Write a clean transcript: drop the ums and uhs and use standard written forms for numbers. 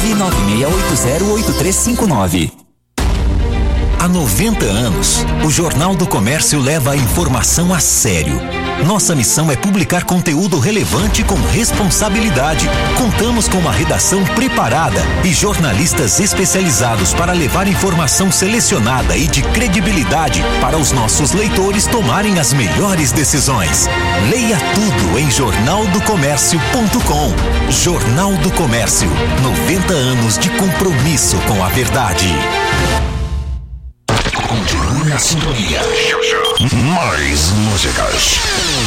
996808359. Há 90 anos, o Jornal do Comércio leva a informação a sério. Nossa missão é publicar conteúdo relevante com responsabilidade. Contamos com uma redação preparada e jornalistas especializados para levar informação selecionada e de credibilidade para os nossos leitores tomarem as melhores decisões. Leia tudo em jornaldocomércio.com. Jornal do Comércio, 90 anos de compromisso com a verdade. Continue na sintonia. Mais músicas.